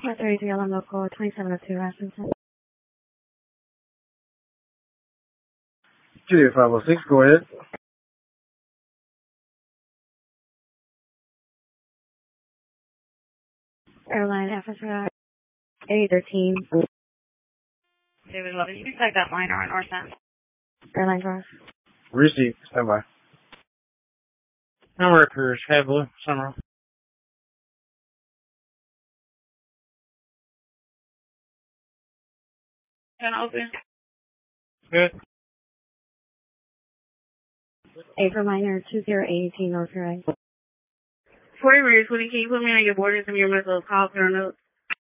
433 on local 2702 Rasmussen. 28506, go ahead. Airline FSR 813. David 11, you can take that liner on North End. Airline Cross. Received, stand by. Number occurs, Blue, Summer. Can I open? Good. April Minor 2018 North Right. 40 Rears, can you put me on your borders and your missiles? Call for notes.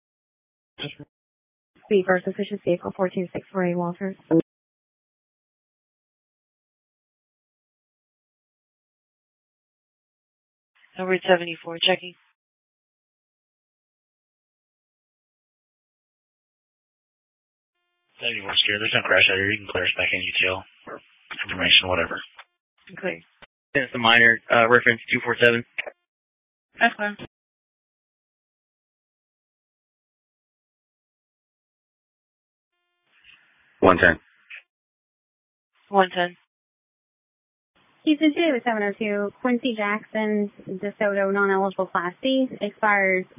Speed First Efficiency April 14648 Walters. Number 74, checking. 74 scared. There's no crash out here. You can clear us back in UTL. Information, whatever. Clear. It's the minor, reference 247. That's fine. $110. 110. Houston 2 702 Quincy Jackson DeSoto non-eligible Class C expired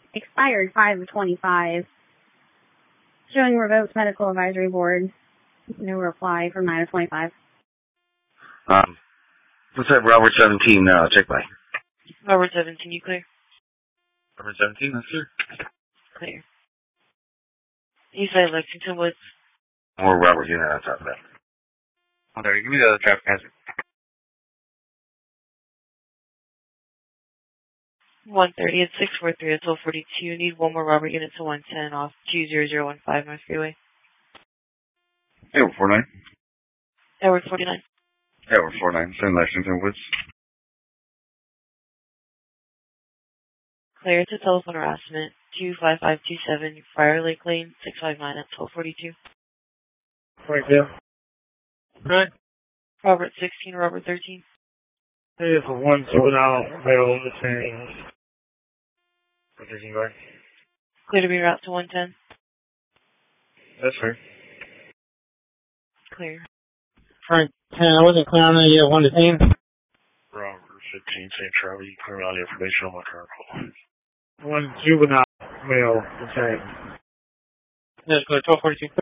5/25. Showing revoked medical advisory board. No reply from 9/25. What's that, Robert 17, check by. Robert 17, you clear? Robert 17, that's clear. Clear. You say Lexington Woods? Or Robert unit on top of that. Oh, there, give me the other traffic hazard. 130 at 643 at 1242. Need one more Robert unit to 110 off 20015 North Freeway. Edward 49. Edward 49. Edward 49, send Lexington Woods. Clear to telephone harassment 25527 Friar Lake Lane 659 at 1242. Right there. Good. Robert 16, Robert 13. Hey, for 1 out, middle of the chain. 13 right. Clear to be route to 110. That's fair. Clear. Frank 10, I wasn't clear on the 1 to 10. Robert 15, St. Travel. You clear all the information on my current call. 1 juvenile male detained. That's good, 1242.